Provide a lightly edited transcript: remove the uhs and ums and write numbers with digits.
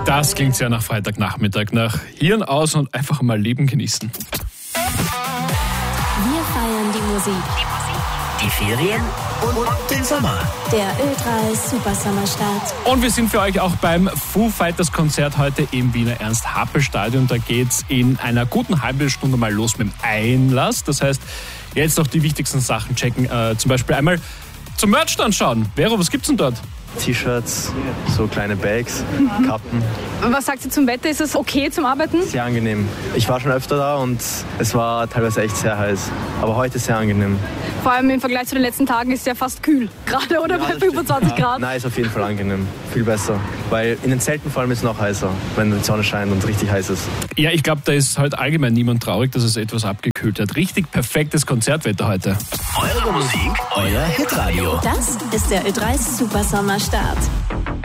Das klingt sehr nach Freitagnachmittag, nach Hirn aus und einfach mal Leben genießen. Wir feiern die Musik. Die Ferien und den Sommer. Der Ö3 Super Sommerstart. Und wir sind für euch auch beim Foo Fighters Konzert heute im Wiener Ernst-Happel-Stadion. Da geht's in einer guten halben Stunde mal los mit dem Einlass. Das heißt, jetzt noch die wichtigsten Sachen checken. Zum Beispiel einmal zum Merchstand schauen. Vero, was gibt's denn dort? T-Shirts, so kleine Bags, Kappen. Was sagt ihr zum Wetter? Ist es okay zum Arbeiten? Sehr angenehm. Ich war schon öfter da und es war teilweise echt sehr heiß. Aber heute sehr angenehm. Vor allem im Vergleich zu den letzten Tagen ist es ja fast kühl. Gerade oder bei 25 Grad. Nein, ist auf jeden Fall angenehm. Viel besser. Weil in den Zelten vor allem ist es noch heißer, wenn die Sonne scheint und richtig heiß ist. Ja, ich glaube, da ist halt allgemein niemand traurig, dass es etwas abgekühlt hat. Richtig perfektes Konzertwetter heute. Eure Musik, euer Hitradio. Das ist der Ö3 Super Sommerstart.